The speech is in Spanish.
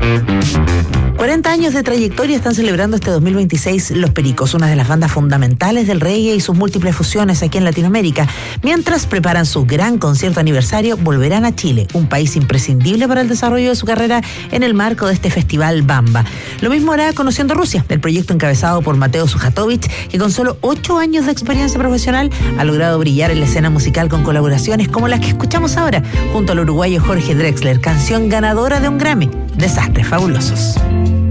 40 años de trayectoria están celebrando este 2026 Los Pericos, una de las bandas fundamentales del reggae y sus múltiples fusiones aquí en Latinoamérica. Mientras preparan su gran concierto aniversario, volverán a Chile, un país imprescindible para el desarrollo de su carrera en el marco de este festival Bamba. Lo mismo hará Conociendo Rusia, el proyecto encabezado por Mateo Sujatovic, que con solo 8 años de experiencia profesional ha logrado brillar en la escena musical con colaboraciones como las que escuchamos ahora, junto al uruguayo Jorge Drexler, canción ganadora de un Grammy, Desastres Fabulosos.